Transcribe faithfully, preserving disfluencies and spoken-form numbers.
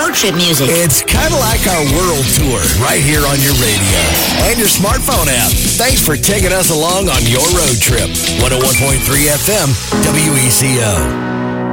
road trip music. It's kind of like our world tour right here on your radio and your smartphone app. Thanks for taking us along on your road trip. one oh one point three F M, W E C O.